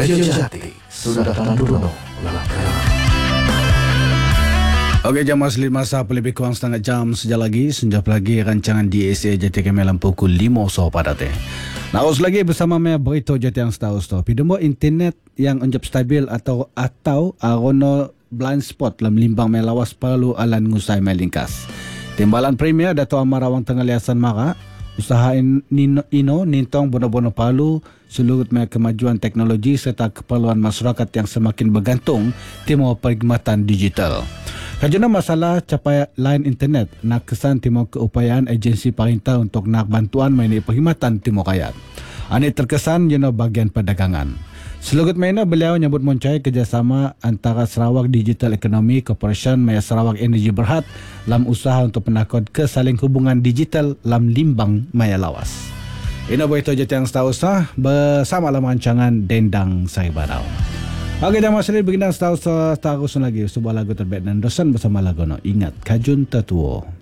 Radio Jati sudah tanah lalang kayu. Okey, jam masih masa lebih kurang setengah jam sejak lagi. Senjap lagi rancangan DSA Jati Kemalam pukul 5 sore pada teh. Naus lagi bersama saya berita Jati yang setahu-setahu. Pidemo internet yang unjap stabil atau arono blind spot dalam limbang melawas perlu alan ngusai melingkas. Timbalan Premier Dato' Amarawang Tenggaliasan Mara, usaha ino nintong bono-bono palu seluruh kemajuan teknologi serta keperluan masyarakat yang semakin bergantung timo perkhidmatan digital. Kajana masalah capai line internet nak kesan timo keupayaan agensi perintah untuk nak bantuan mengenai perkhidmatan timo rakyat. Ini terkesan bagian perdagangan. Selugut mana beliau nyebut moncai kerjasama antara Sarawak Digital Economy Corporation maya Sarawak Energy Berhad dalam usaha untuk penakut kesaling hubungan digital dalam limbang maya lawas. Ini berita Jati yang setahu-sah bersama dalam rancangan Dendang Saribadau. Okey, dah masih begini setahu-sah lagi sebuah lagu terbaik dan dosen bersama lagu no Ingat Kajun Tetuo.